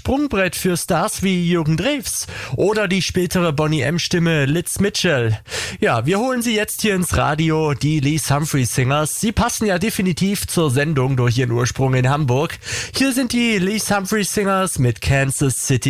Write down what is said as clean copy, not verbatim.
Sprungbrett für Stars wie Jürgen Drews oder die spätere Boney M-Stimme Liz Mitchell. Ja, wir holen sie jetzt hier ins Radio, die Lees Humphreys Singers. Sie passen ja definitiv zur Sendung durch ihren Ursprung in Hamburg. Hier sind die Lees Humphreys Singers mit Kansas City.